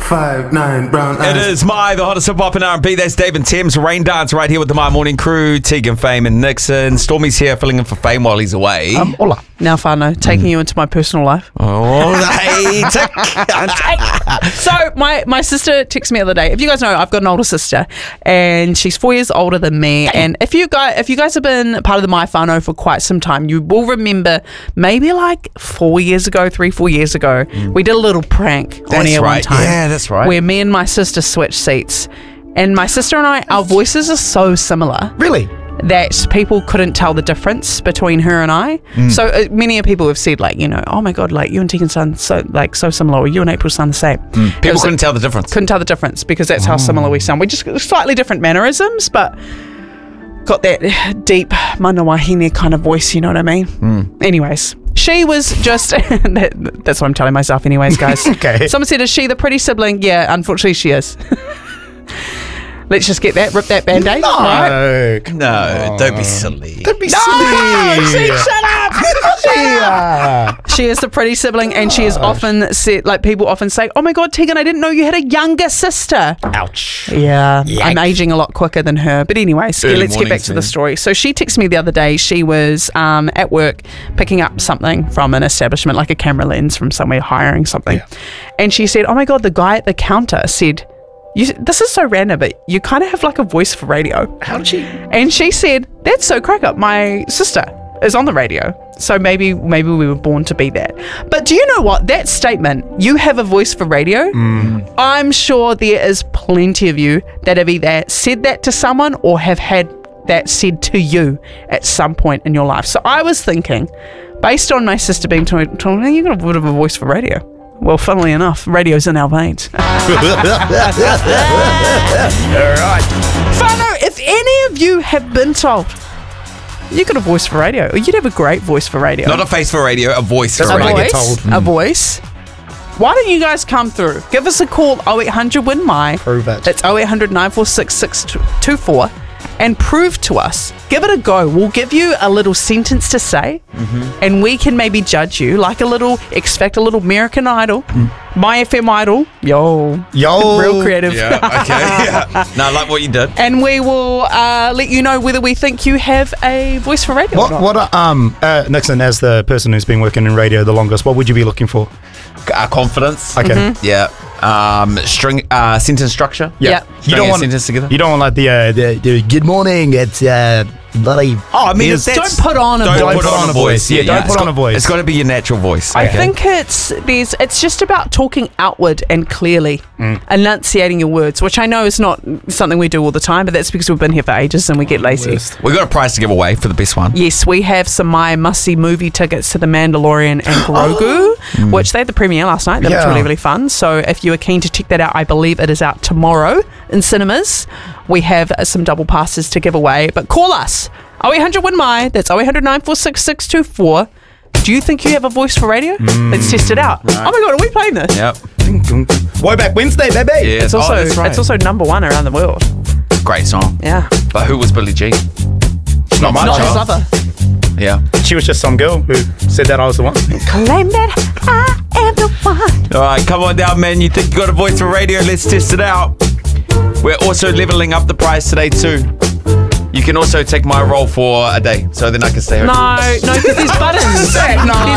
5'9" brown eyes. It is the hottest hip hop and R&B. That's Dave and Tim's Rain Dance right here with the My Morning crew. Tegan, Fame and Nixon. Stormy's here filling in for Fame while he's away. Hola. Now, whānau, taking you into my personal life. Oh, hey, So my sister texted me the other day. If you guys know, I've got an older sister, and she's 4 years older than me. And if you guys have been part of the My Whānau for quite some time, you will remember maybe like 4 years ago, 4 years ago, we did a little prank on air one time. Yeah, that's right. Where me and my sister switched seats. And my sister and I, our voices are so similar. Really? That people couldn't tell the difference between her and I. So many people have said, like, you know, oh my God, like you and Tegan sound so similar, or you and April sound the same. People couldn't tell the difference. Couldn't tell the difference because that's how similar we sound. We just slightly different mannerisms, but got that deep manawahine kind of voice, you know what I mean? Anyways, she was just, that's what I'm telling myself anyways, guys. Okay. Someone said, is she the pretty sibling? Yeah, unfortunately she is. Let's just rip that band-aid. No. Right? No, don't be silly. Don't be No, silly. shut up. She is the pretty sibling, and she is often said, like, people often say, oh my God, Tegan, I didn't know you had a younger sister. Ouch. Yeah, Yikes. I'm aging a lot quicker than her. But anyways, Early let's get back mornings, to yeah. the story. So she texted me the other day. She was at work picking up something from an establishment, like a camera lens from somewhere, hiring something. Yeah. And she said, oh my God, the guy at the counter said, this is so random, but you kind of have like a voice for radio. How did she? And she said, that's so crack up. My sister is on the radio. So maybe we were born to be that. But do you know what? That statement, you have a voice for radio, I'm sure there is plenty of you that have either said that to someone or have had that said to you at some point in your life. So I was thinking, based on my sister being told, you got a bit of a voice for radio. Well, funnily enough, radio's in our veins. All right. Whānau, if any of you have been told you got a voice for radio, or you'd have a great voice for radio. Not a face for radio, a voice for That's radio. what I get told. A voice. Why don't you guys come through? Give us a call, 0800 Win My. Prove it. That's 0800 946 624. And prove to us. Give it a go. We'll give you a little sentence to say, and we can maybe judge you like a little X Factor, a little American Idol, My FM Idol. Yo, real creative. Yeah, okay. Yeah. No, I like what you did. And we will let you know whether we think you have a voice for radio or not. What Nixon, as the person who's been working in radio the longest, what would you be looking for? Confidence. Okay. Yeah. String sentence structure. Yeah. You don't want sentence together. You don't want like the good morning. It's bloody. Oh, I mean, Yes. Don't put on a Don't voice. put on a voice. Yeah, don't it's put on a voice. It's got to be your natural voice. I think it's just about talking outward and clearly, enunciating your words, which I know is not something we do all the time, but that's because we've been here for ages and we get lazy. we got a prize to give away for the best one. Yes, we have some My Must-See movie tickets to The Mandalorian and Grogu, which they had the premiere last night. That was really, really fun. So if you are keen to check that out, I believe it is out tomorrow in cinemas. We have some double passes to give away, but call us 0800 Win My. That's 0800 946 624. Do you think you have a voice for radio? Let's test it out. Oh my God, are we playing this? Yep. Way back Wednesday, baby. Yeah. It's also that's right. it's also number one around the world. Great song. Yeah. But who was Billie Jean? Not much. Not his other. Yeah. She was just some girl who said that I was the one. Claim that I am the one. All right, come on down, man. You think you got a voice for radio? Let's test it out. We're also leveling up the price today too. You can also take my role for a day, so then I can stay home. No, because there's buttons. There's